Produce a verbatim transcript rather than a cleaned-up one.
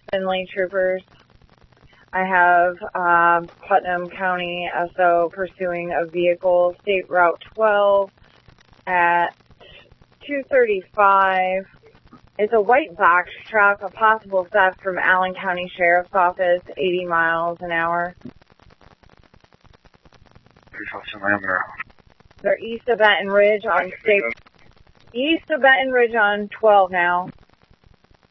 Finley troopers. I have um, Putnam County S O pursuing a vehicle, State Route twelve at two thirty-five. It's a white box truck, a possible theft from Allen County Sheriff's Office, eighty miles an hour. They're east of Benton Ridge on State, east of Benton Ridge on twelve now.